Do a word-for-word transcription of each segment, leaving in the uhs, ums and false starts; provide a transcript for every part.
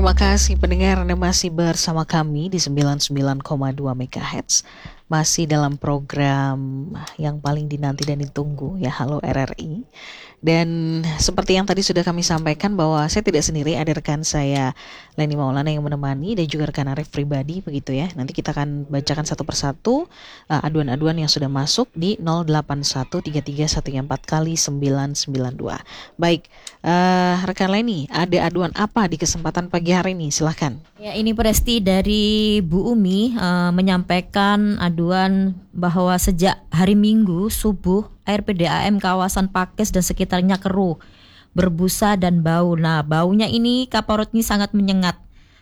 Terima kasih pendengar, Anda masih bersama kami di sembilan puluh sembilan koma dua megahertz. Masih dalam program yang paling dinanti dan ditunggu ya, Halo R R I. Dan seperti yang tadi sudah kami sampaikan bahwa saya tidak sendiri, ada rekan saya Leni Maulana yang menemani dan juga rekan Arif pribadi begitu ya. Nanti kita akan bacakan satu persatu uh, aduan-aduan yang sudah masuk di nol delapan satu tiga tiga satu empat kali sembilan sembilan dua. Baik, uh, rekan Leni, ada aduan apa di kesempatan pagi hari ini? Silahkan. Ya, ini Presti dari Bu Umi uh, menyampaikan aduan bahwa sejak hari Minggu subuh air P D A M kawasan Pakis dan sekitarnya keruh, berbusa dan bau. Nah, baunya ini Kaparot ini sangat menyengat.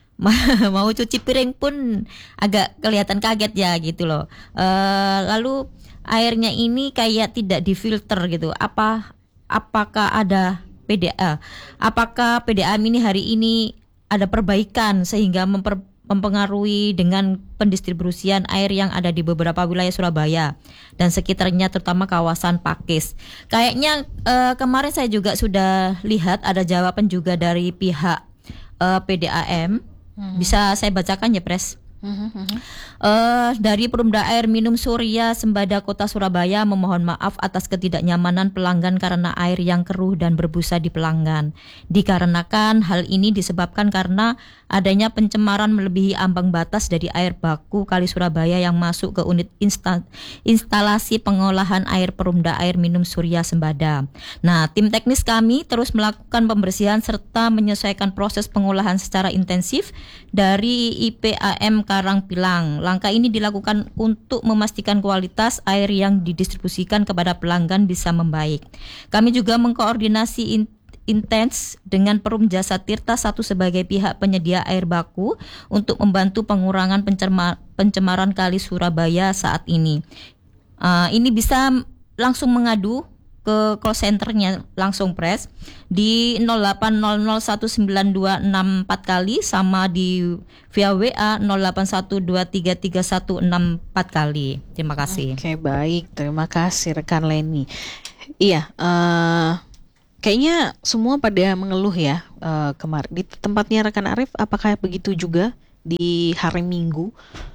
Mau cuci piring pun agak kelihatan kaget ya gitu loh. Uh, lalu airnya ini kayak tidak difilter gitu. Apa apakah ada P D A? Apakah P D A M ini hari ini ada perbaikan sehingga memper mempengaruhi dengan pendistribusian air yang ada di beberapa wilayah Surabaya dan sekitarnya, terutama kawasan Pakis. Kayaknya eh, kemarin saya juga sudah lihat ada jawaban juga dari pihak eh, P D A M. Hmm. Bisa saya bacakan ya, Pres? Hmm. Uh, dari Perumda Air Minum Surya Sembada Kota Surabaya memohon maaf atas ketidaknyamanan pelanggan karena air yang keruh dan berbusa di pelanggan. Dikarenakan hal ini disebabkan karena adanya pencemaran melebihi ambang batas dari air baku Kali Surabaya yang masuk ke unit insta- instalasi pengolahan air Perumda Air Minum Surya Sembada. Nah, tim teknis kami terus melakukan pembersihan serta menyesuaikan proses pengolahan secara intensif dari I P A M Karangpilang. Langkah ini dilakukan untuk memastikan kualitas air yang didistribusikan kepada pelanggan bisa membaik. Kami juga mengkoordinasi in- intens dengan Perum Jasa Tirta satu sebagai pihak penyedia air baku untuk membantu pengurangan pencerma- pencemaran Kali Surabaya saat ini. Uh, ini bisa langsung mengadu ke call centernya langsung, Pres, di nol delapan nol nol satu sembilan dua enam empat kali, sama di via W A nol delapan satu dua tiga tiga satu enam empat kali. Terima kasih. Oke, baik, terima kasih rekan Leni. Iya, uh, kayaknya semua pada mengeluh ya uh, kemarin di tempatnya rekan Arif. Apakah begitu juga di hari Minggu?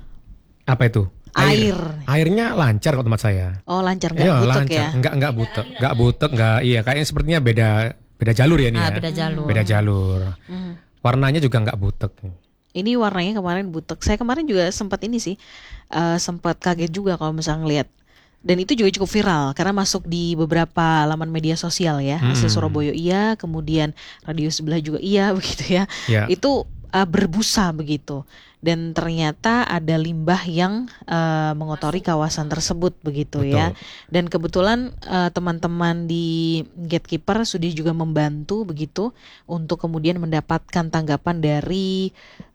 Apa itu? Air. Air. Airnya lancar kok tempat saya. Oh, lancar, nggak Iya, butek lancar. ya? Enggak enggak butek, enggak butek, enggak. Iya, kayaknya sepertinya beda beda jalur ya nih ah, ya. Beda jalur. Beda jalur. Hmm. Warnanya juga enggak butek. Ini warnanya kemarin butek. Saya kemarin juga sempat ini sih, uh, sempat kaget juga kalau misalnya ngelihat. Dan itu juga cukup viral karena masuk di beberapa laman media sosial ya. Hmm. Asli Surabaya iya, kemudian radio sebelah juga iya begitu ya. Ya. Itu uh, berbusa begitu. Dan ternyata ada limbah yang uh, mengotori kawasan tersebut begitu. Betul. Ya. Dan kebetulan uh, teman-teman di Gatekeeper sudah juga membantu begitu untuk kemudian mendapatkan tanggapan dari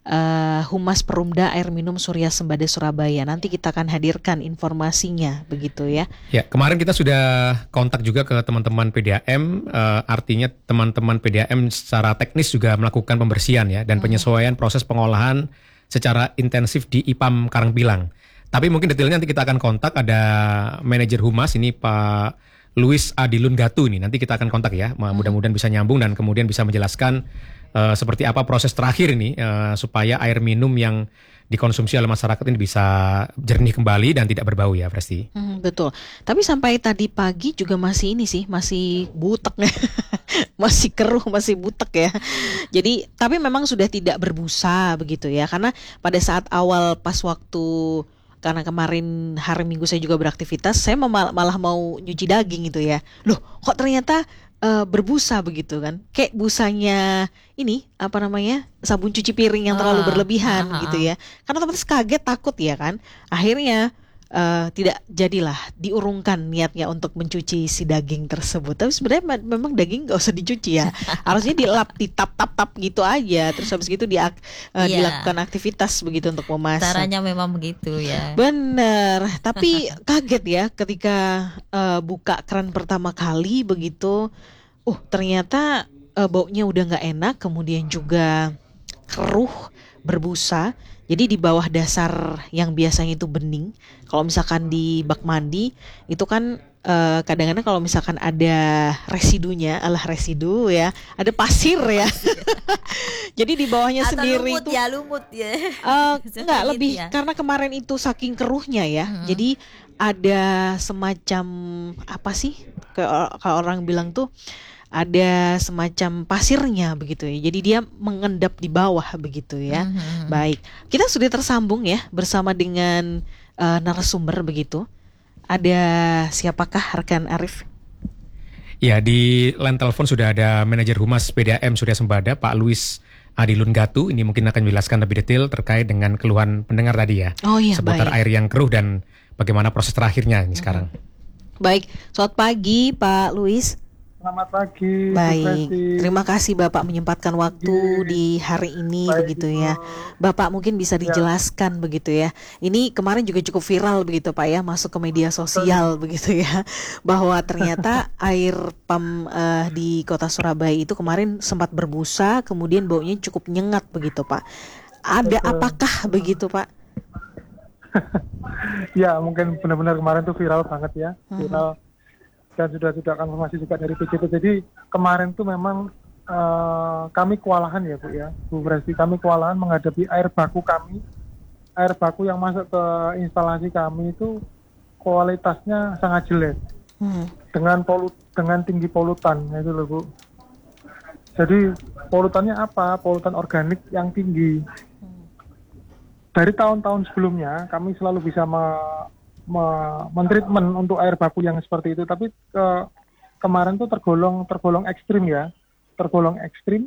uh, Humas Perumda Air Minum Surya Sembada Surabaya. Nanti kita akan hadirkan informasinya begitu ya. Ya, kemarin kita sudah kontak juga ke teman-teman P D A M, uh, artinya teman-teman P D A M secara teknis juga melakukan pembersihan ya dan hmm. penyesuaian proses pengolahan secara intensif di I P A M Karangpilang. Tapi mungkin detailnya nanti kita akan kontak, ada manajer Humas ini Pak Luis Adilun Gatu nih. Nanti kita akan kontak ya. Mudah-mudahan bisa nyambung dan kemudian bisa menjelaskan uh, seperti apa proses terakhir ini uh, supaya air minum yang dikonsumsi oleh masyarakat ini bisa jernih kembali dan tidak berbau ya, Presti. Hmm, betul. Tapi sampai tadi pagi juga masih ini sih, masih butek masih keruh, masih butek ya. Jadi, tapi memang sudah tidak berbusa begitu ya. Karena pada saat awal pas waktu, karena kemarin hari Minggu saya juga beraktivitas, saya mal- malah mau nyuci daging gitu ya. Loh, kok ternyata uh, berbusa begitu kan? Kayak busanya ini apa namanya, sabun cuci piring yang terlalu ah, berlebihan ah, gitu ah. ya. Karena otomatis kaget, takut ya kan. Akhirnya Uh, tidak jadilah diurungkan niatnya untuk mencuci si daging tersebut. Tapi sebenarnya me- memang daging nggak usah dicuci ya, harusnya dilap, ditap-tap-tap gitu aja. Terus habis gitu dia uh, Iya. dilakukan aktivitas begitu untuk memasak. Caranya memang begitu ya. Bener, tapi kaget ya ketika uh, buka keran pertama kali begitu. Uh ternyata uh, baunya udah nggak enak, kemudian juga keruh, berbusa. Jadi di bawah dasar yang biasanya itu bening, kalau misalkan di bak mandi itu kan eh, kadang-kadang kalau misalkan ada residunya, alah residu ya, ada pasir ya. Jadi di bawahnya Atau sendiri lumut itu ya, lumut ya. eh, Seperti enggak itu lebih ya. karena kemarin itu saking keruhnya ya. Mm-mm. Jadi ada semacam apa sih? Kayak kalau orang bilang tuh ada semacam pasirnya begitu ya. Jadi dia mengendap di bawah begitu ya. Mhm. Baik, kita sudah tersambung ya bersama dengan eh, narasumber begitu. Ada siapakah rekan Arif? Ya, di line telepon sudah ada manajer Humas P D A M Surya Sembada, Pak Luis Adilun Gatu. Ini mungkin akan menjelaskan lebih detail terkait dengan keluhan pendengar tadi ya. Oh iya, Seputar baik. air yang keruh dan bagaimana proses terakhirnya ini sekarang. Baik, selamat pagi Pak Luis. Selamat pagi, Bu Baik, Presti. terima kasih Bapak menyempatkan waktu di hari ini Baik, begitu Ibu. ya. Bapak mungkin bisa dijelaskan begitu ya. Ini kemarin juga cukup viral begitu Pak ya, masuk ke media sosial begitu ya, bahwa ternyata air pam eh, di Kota Surabaya itu kemarin sempat berbusa, kemudian baunya cukup nyengat begitu Pak. Ada Betul. apakah begitu Pak? Ya, mungkin benar-benar kemarin tuh viral banget ya, Mhm. viral dan sudah sudah konfirmasi juga dari P J T. Jadi kemarin tuh memang eh, kami kewalahan ya Bu ya, Bu Presti, kami kewalahan menghadapi air baku kami, air baku yang masuk ke instalasi kami itu kualitasnya sangat jelek Hmm. dengan polu dengan tinggi polutan itu loh Bu. Jadi polutannya apa? Polutan organik yang tinggi. Dari tahun-tahun sebelumnya kami selalu bisa me- me- mentreatment untuk air baku yang seperti itu, tapi ke, kemarin tuh tergolong tergolong ekstrim ya, tergolong ekstrim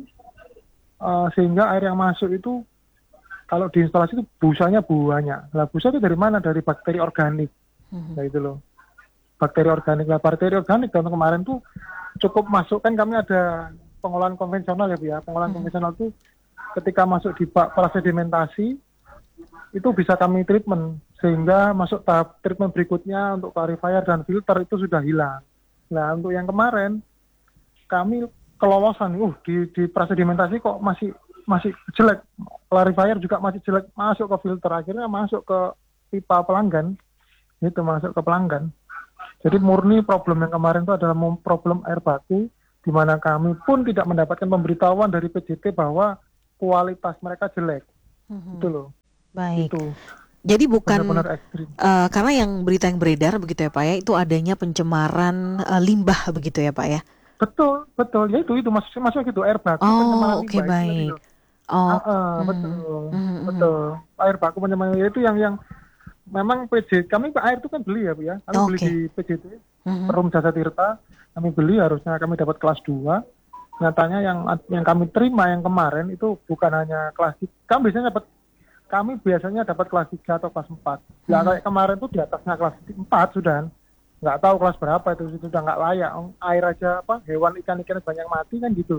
eh, sehingga air yang masuk itu kalau di instalasi itu busanya banyak. Lah busa itu dari mana? Dari bakteri organik. Mhm. Nah itu loh, bakteri organik. Lah bakteri organik tahun kemarin tuh cukup masuk, kan kami ada pengolahan konvensional ya Bu ya, pengolahan konvensional tuh ketika masuk di bak prasedimentasi itu bisa kami treatment sehingga masuk tahap treatment berikutnya untuk clarifier dan filter itu sudah hilang. Nah untuk yang kemarin kami kelolosan, uh di, di prasedimentasi kok masih masih jelek, clarifier juga masih jelek, masuk ke filter, akhirnya masuk ke pipa pelanggan, itu masuk ke pelanggan. Jadi murni problem yang kemarin itu adalah mem- problem air baku, di mana kami pun tidak mendapatkan pemberitahuan dari P J T bahwa kualitas mereka jelek, Mhm. itu loh. Baik. Itu Jadi bukan benar-benar ekstrim. eh, karena yang berita yang beredar begitu ya Pak ya, itu adanya pencemaran eh, limbah begitu ya Pak ya. Betul, betul. Ya itu itu maksud maksudnya gitu, air baku Oh, pencemaran oke, limbah itu tadi baik. loh. Oh, Ah, ah, mhm, betul, mhm, betul. Air baku pencemaran limbah itu yang yang memang P J kami air itu kan beli ya Bu ya. Kami beli Oke. di P J T, mhm. Perum Jasa Tirta. Kami beli, harusnya kami dapat kelas dua. Nyatanya yang yang kami terima yang kemarin itu bukan hanya kelas tiga. Kami biasanya dapat kami biasanya dapat kelas tiga atau kelas empat. Nah, Hmm. kayak kemarin tuh di atasnya kelas empat sudah. Nggak tahu kelas berapa itu, itu sudah nggak layak. Air aja apa, hewan ikan-ikan banyak mati kan gitu.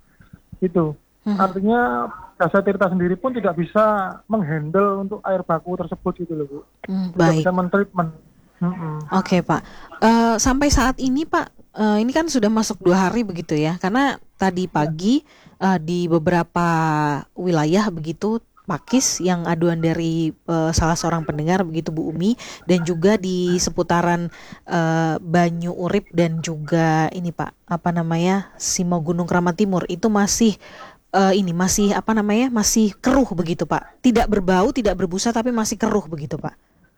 Itu. Mhm. Artinya Jasa Tirta sendiri pun tidak bisa menghandle untuk air baku tersebut gitu loh Bu. Hmm, Tidak baik. bisa men-treatment. Mm-mm. Oke Pak, Eh, sampai saat ini Pak, eh, ini kan sudah masuk dua hari begitu ya, karena tadi pagi eh, di beberapa wilayah begitu Pakis yang aduan dari eh, salah seorang pendengar begitu Bu Umi, dan juga di seputaran eh, Banyu Urip dan juga ini Pak, apa namanya, Simo Gunung Keramat Timur itu masih eh, ini masih apa namanya masih keruh begitu Pak, tidak berbau, tidak berbusa tapi masih keruh begitu Pak.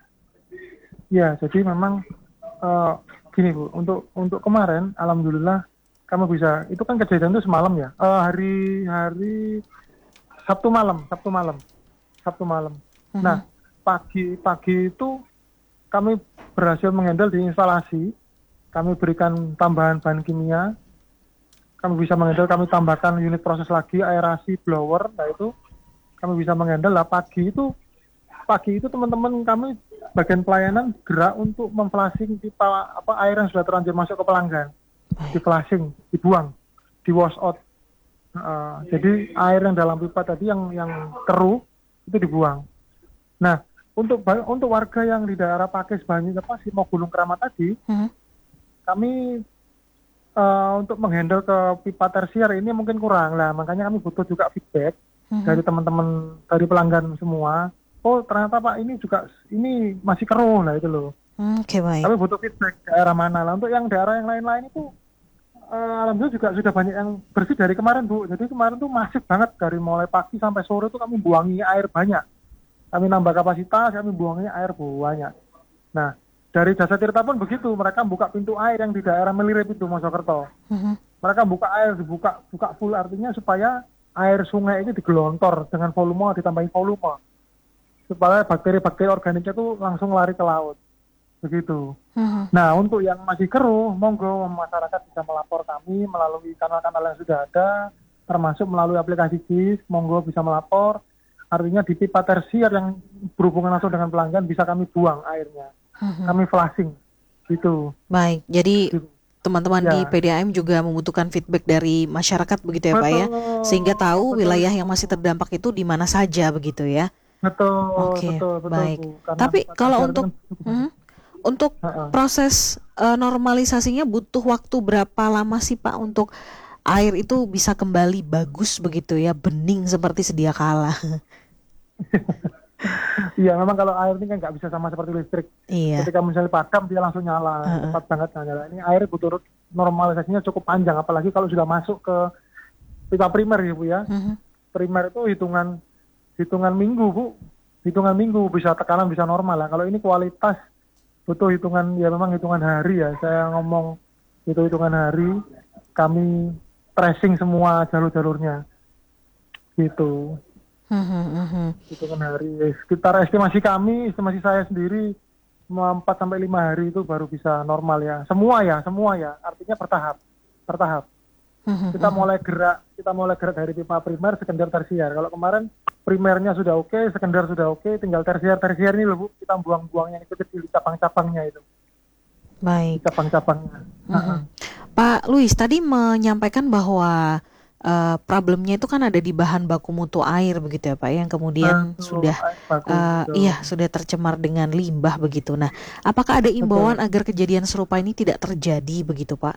Ya, jadi memang eh, gini Bu, untuk untuk kemarin, alhamdulillah kamu bisa. Itu kan kejadian itu semalam ya, Eh, hari hari Sabtu malam, Sabtu malam, Sabtu malam. Mhm. Nah, pagi pagi itu kami berhasil menghandle di instalasi. Kami berikan tambahan bahan kimia. Kami bisa menghandle, kami tambahkan unit proses lagi, aerasi, blower. Nah itu kami bisa menghandle. Lah pagi itu pagi itu teman-teman kami bagian pelayanan gerak untuk memflashing pipa apa air yang sudah terlanjur masuk ke pelanggan, di flashing, dibuang, di wash out. Uh, jadi air yang dalam pipa tadi yang yang keruh itu dibuang. Nah untuk untuk warga yang di daerah Pakis Banyu apa Simo Gunung Keramat tadi, Mhm. kami uh, untuk menghandle ke pipa tersier ini mungkin kurang lah, makanya kami butuh juga feedback Mhm. dari teman-teman dari pelanggan semua. Oh ternyata Pak ini juga ini masih keruh lah itu loh. Hmm, Oke, baik. Kami butuh feedback daerah mana lah. Untuk yang daerah yang lain-lain itu eh, alhamdulillah juga sudah banyak yang bersih dari kemarin Bu. Jadi kemarin tuh masif banget dari mulai pagi sampai sore tuh kami buangi air banyak. Kami nambah kapasitas, kami buangi air banyak. Nah, dari Jasa Tirta pun begitu, mereka buka pintu air yang di daerah Melirip itu Mojokerto. Mhm. Mereka buka air, dibuka buka full artinya supaya air sungai ini digelontor dengan volume, ditambahin volume. Supaya bakteri-bakteri organiknya itu langsung lari ke laut. Begitu. Mhm. Nah, untuk yang masih keruh, monggo masyarakat bisa melapor kami melalui kanal-kanal yang sudah ada, termasuk melalui aplikasi J I S, monggo bisa melapor. Artinya di pipa tersier yang berhubungan langsung dengan pelanggan bisa kami buang airnya. Mhm. Kami flushing. Gitu. Baik, jadi Gitu. teman-teman Ya. di P D A M juga membutuhkan feedback dari masyarakat begitu ya Pak ya, Betul. sehingga tahu Betul. wilayah yang masih terdampak itu di mana saja begitu ya. Betul, Oke, betul, betul, baik. Bu. Karena Tapi pipa kalau tersier untuk itu kan cukup mhm, untuk Heeh. proses eh, normalisasinya butuh waktu berapa lama sih Pak untuk air itu bisa kembali bagus begitu ya, bening seperti sedia kala? Iya, memang kalau air ini kan nggak bisa sama seperti listrik. Iya. Ketika misalnya padam dia langsung nyala, Heeh. cepat banget nyala. Ini air butuh normalisasinya cukup panjang, apalagi kalau sudah masuk ke pipa primer ya Bu ya. Mhm. Primer itu hitungan hitungan minggu Bu, hitungan minggu bisa tekanan bisa normal lah. Kalau ini kualitas butuh hitungan ya memang hitungan hari ya. Saya ngomong itu hitungan hari. Kami tracing semua jalur-jalurnya, gitu. Mhm, mhm. Hitungan hari. Sekitar estimasi kami, estimasi saya sendiri empat sampai lima hari itu baru bisa normal ya. Semua ya, semua ya. Artinya bertahap, bertahap. Mhm, Kita mhm. mulai gerak, kita mulai gerak dari pipa primer, sekender, tersier. Kalau kemarin primernya sudah oke, sekender sudah oke, tinggal tersier, tersier ini loh Bu, kita buang-buang yang kecil di cabang-cabangnya itu, di Baik. cabang-cabangnya. Mhm. Pak Luis tadi menyampaikan bahwa eh, problemnya itu kan ada di bahan baku mutu air begitu ya Pak, yang kemudian Betul, sudah air baku, eh, betul. iya sudah tercemar dengan limbah begitu. Nah, apakah ada imbauan agar kejadian serupa ini tidak terjadi begitu Pak?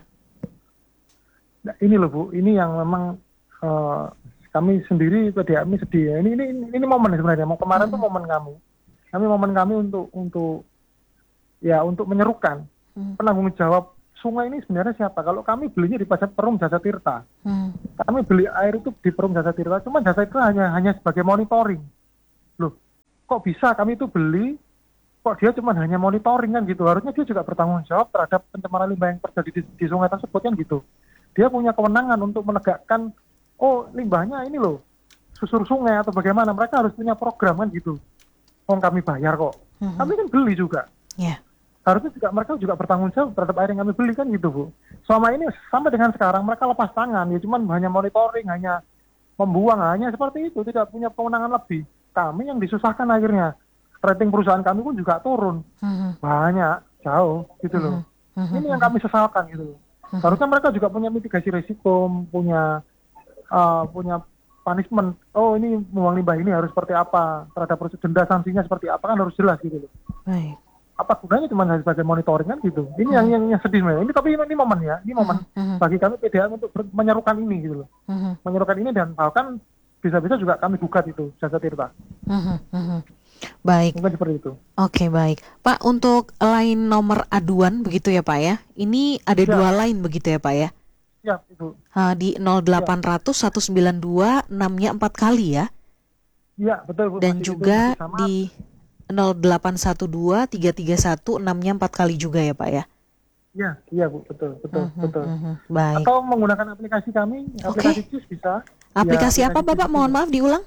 Nah, ini loh Bu, ini yang memang eh, kami sendiri P D A M ini sedih ya. Ini ini ini, ini momen sebenarnya. Mau kemarin tuh momen kami. Kami momen kami untuk untuk ya untuk menyerukan Hmm. penanggung jawab sungai ini sebenarnya siapa? Kalau kami belinya di pasar Perum Jasa Tirta. Hmm. Kami beli air itu di Perum Jasa Tirta, cuma Jasa itu hanya hanya sebagai monitoring. Loh, kok bisa kami itu beli kok dia cuma hanya monitoring kan gitu. Harusnya dia juga bertanggung jawab terhadap pencemaran limbah yang terjadi di, di sungai tersebut kan gitu. Dia punya kewenangan untuk menegakkan, oh limbahnya ini loh, susur sungai atau bagaimana. Mereka harus punya program kan gitu. Oh kami bayar kok. Mhm. Kami kan beli juga. Ya. Harusnya juga mereka juga bertanggung jawab terhadap air yang kami beli kan gitu Bu. Selama ini sampai dengan sekarang mereka lepas tangan ya cuman hanya monitoring, hanya membuang, hanya seperti itu, tidak punya kewenangan lebih. Kami yang disusahkan akhirnya. Rating perusahaan kami pun juga turun. Mhm. Banyak, jauh gitu loh. Mhm. Ini yang kami sesalkan gitu loh. Harusnya mereka juga punya mitigasi risiko, punya uh, punya punishment. Oh ini membuang limbah ini harus seperti apa, terhadap proses denda sanksinya seperti apa kan harus jelas gitu loh. Baik. Apa gunanya cuma sebagai monitoring kan gitu. Ini yang, yang yang sedih sebenarnya. Ini tapi ini, ini momen ya, ini momen Mhm. bagi kami P D A M untuk ber- menyerukan ini gitu loh. Mhm. Menyerukan ini dan bahkan bisa-bisa juga kami gugat itu Jasa Tirta. Mhm. Mhm. Baik. Mungkin seperti itu. Oke, baik. Pak, untuk line nomor aduan begitu ya Pak ya. Ini ada Ya. dua line begitu ya Pak ya. Siap itu. Ah, di nol delapan nol nol satu sembilan dua enam-nya empat kali ya. Iya betul Bu. Dan Masih itu juga masih sama. di nol delapan satu dua tiga tiga satu enam-nya empat kali juga ya Pak ya. Iya, iya Bu, betul, betul, Mhm, betul. mhm. Baik. Atau menggunakan aplikasi kami, aplikasi C I S bisa. Aplikasi Ya, apa aplikasi Bapak? C I S Mohon bisa. maaf diulang.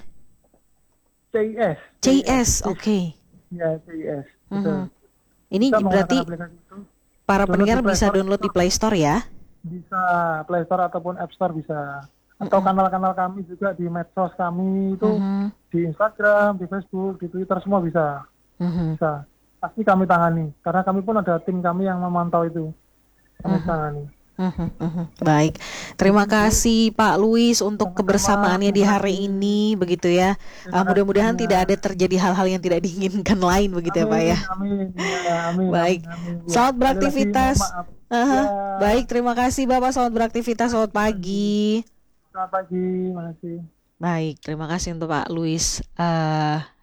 C I S. C I S. Oke. Ya, C I S. Betul. Mhm. Ini Kita menggunakan berarti aplikasi itu. para download pendengar di Play bisa Store. download di Play Store ya. Bisa Play Store ataupun App Store bisa. Atau kanal-kanal kami juga di medsos kami itu Mhm. di Instagram, di Facebook, di Twitter semua bisa. Mhm. Bisa. Pasti kami tangani. Karena kami pun ada tim kami yang memantau itu. Kami tangani. Mhm, mhm. Baik, terima kasih Pak Luis untuk kebersamaannya di hari ini, begitu ya. Ah, mudah-mudahan tidak ada terjadi hal-hal yang tidak diinginkan lain, begitu ya Pak ya. Amin, ya, amin. Baik. amin, amin. Selamat Sekali beraktivitas. lagi, mohon maaf. Aha. Ya. Baik, terima kasih Bapak. Selamat beraktivitas. Selamat pagi. Selamat pagi, makasih. Baik, terima kasih untuk Pak Luis eh,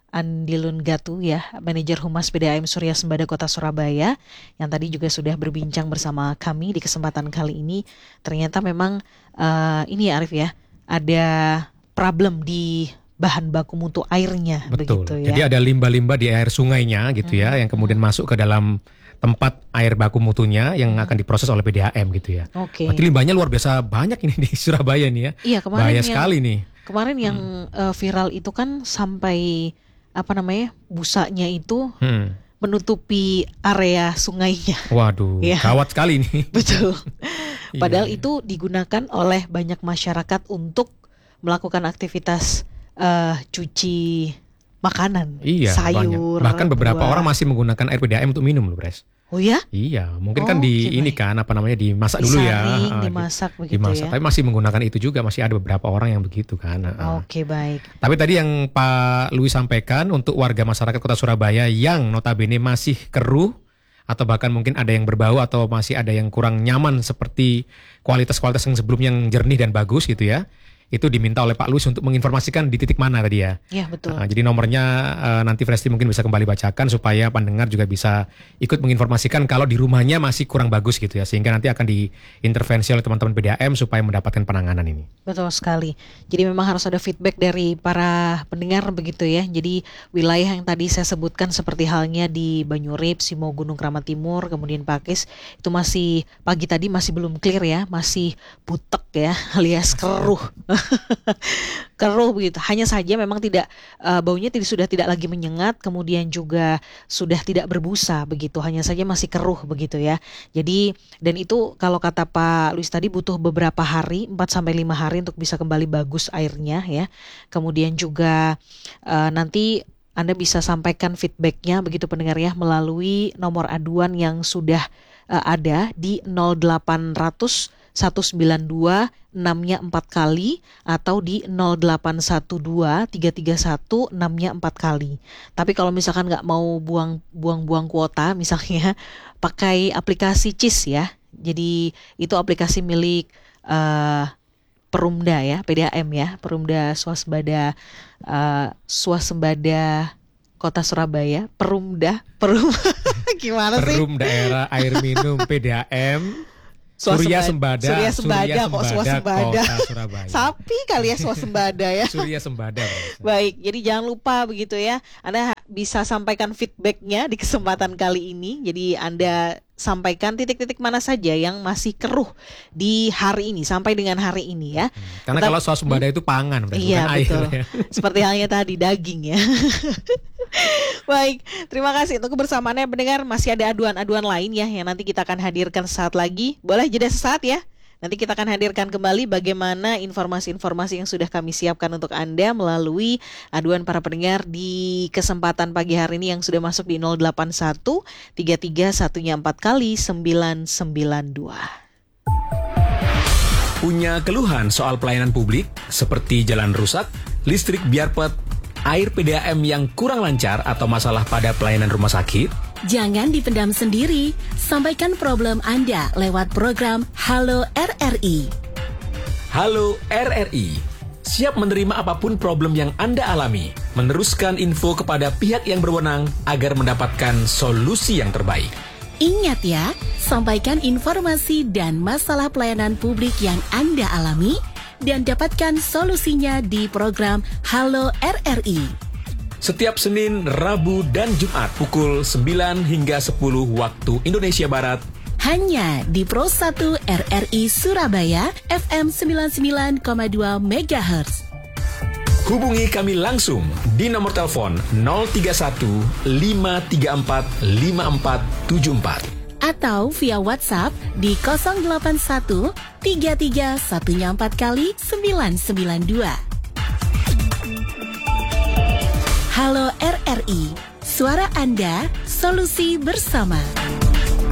Andilun Gatu ya, Manajer Humas P D A M Surya Sembada Kota Surabaya, yang tadi juga sudah berbincang bersama kami di kesempatan kali ini. Ternyata memang uh, ini ya Arif ya, ada problem di bahan baku mutu airnya. Betul. Begitu ya. Jadi ada limbah-limbah di air sungainya gitu ya, hmm. yang kemudian masuk ke dalam tempat air baku mutunya yang akan diproses oleh P D A M gitu ya. Oke. Berarti limbahnya luar biasa banyak ini di Surabaya nih ya. Iya, kemarin bahaya yang, sekali nih. Kemarin yang hmm. uh, viral itu kan sampai apa namanya, busanya itu hmm. menutupi area sungainya. Waduh, ya. Gawat sekali nih. Betul. Padahal iya. itu digunakan oleh banyak masyarakat untuk melakukan aktivitas uh, cuci makanan, iya, sayur. Banyak. Bahkan beberapa buah. orang masih menggunakan air P D A M untuk minum loh, Bres. Oh ya? Iya, mungkin oh, kan di okay, ini baik. kan apa namanya dimasak dulu ya. Disaring, dimasak begitu dimasak. ya. Tapi masih menggunakan itu juga, masih ada beberapa orang yang begitu kan. Oke, okay, baik. Tapi tadi yang Pak Louis sampaikan untuk warga masyarakat Kota Surabaya yang notabene masih keruh atau bahkan mungkin ada yang berbau atau masih ada yang kurang nyaman seperti kualitas-kualitas yang sebelumnya yang jernih dan bagus gitu ya. Itu diminta oleh Pak Louis untuk menginformasikan di titik mana tadi ya. Iya, betul. Uh, jadi nomornya uh, nanti Fresti mungkin bisa kembali bacakan supaya pendengar juga bisa ikut menginformasikan kalau di rumahnya masih kurang bagus gitu ya. Sehingga nanti akan diintervensi oleh teman-teman P D A M supaya mendapatkan penanganan ini. Betul sekali. Jadi memang harus ada feedback dari para pendengar begitu ya. Jadi wilayah yang tadi saya sebutkan seperti halnya di Banyurip, Simo, Gunung Keramat Timur, kemudian Pakis, itu masih pagi tadi masih belum clear ya. Masih butek ya, alias keruh. Keruh begitu. Hanya saja memang tidak uh, baunya tidak sudah tidak lagi menyengat, kemudian juga sudah tidak berbusa begitu. Hanya saja masih keruh begitu ya. Jadi dan itu kalau kata Pak Louis tadi butuh beberapa hari, empat sampai lima hari untuk bisa kembali bagus airnya ya. Kemudian juga uh, nanti Anda bisa sampaikan feedbacknya begitu pendengar ya melalui nomor aduan yang sudah uh, ada di nol delapan ratus satu sembilan dua enam-nya empat kali atau di nol delapan satu dua tiga tiga satu enam-nya empat kali. Tapi kalau misalkan nggak mau buang buang-buang kuota misalnya pakai aplikasi C I S ya. Jadi itu aplikasi milik uh, Perumda ya, P D A M ya, Perumda Swasembada uh, Swasembada Kota Surabaya, Perumda, Perum gimana sih? Perum Daerah Air Minum P D A M Surya Sembada, Surya Sembada, kok Swasembada. Kota Surabaya. Sapi kali ya Swasembada ya. Surya Sembada. Baik, jadi jangan lupa begitu ya. Anda bisa sampaikan feedbacknya di kesempatan kali ini. Jadi Anda sampaikan titik-titik mana saja yang masih keruh di hari ini sampai dengan hari ini ya. Hmm, karena Tetap, kalau swasembada hmm, itu pangan, bukan iya, air. Betul. Ya. Seperti halnya tadi daging ya. Baik, terima kasih untuk kebersamaannya pendengar. Masih ada aduan-aduan lain ya yang nanti kita akan hadirkan sesaat lagi. Boleh jeda sesaat ya. Nanti kita akan hadirkan kembali bagaimana informasi-informasi yang sudah kami siapkan untuk Anda melalui aduan para pendengar di kesempatan pagi hari ini yang sudah masuk di nol delapan satu tiga tiga satu-nya empat kali sembilan sembilan dua. Punya keluhan soal pelayanan publik seperti jalan rusak, listrik biarpet, air P D A M yang kurang lancar atau masalah pada pelayanan rumah sakit? Jangan dipendam sendiri, sampaikan problem Anda lewat program Halo R R I. Halo R R I, siap menerima apapun problem yang Anda alami, meneruskan info kepada pihak yang berwenang agar mendapatkan solusi yang terbaik. Ingat ya, sampaikan informasi dan masalah pelayanan publik yang Anda alami dan dapatkan solusinya di program Halo R R I. Setiap Senin, Rabu, dan Jumat pukul sembilan hingga sepuluh waktu Indonesia Barat. Hanya di Pro satu R R I Surabaya F M sembilan puluh sembilan koma dua megahertz. Hubungi kami langsung di nomor telepon nol tiga satu lima tiga empat lima empat tujuh empat. Atau via WhatsApp di nol delapan satu tiga tiga satu-nya empat kali sembilan sembilan dua. Halo R R I, suara Anda, solusi bersama.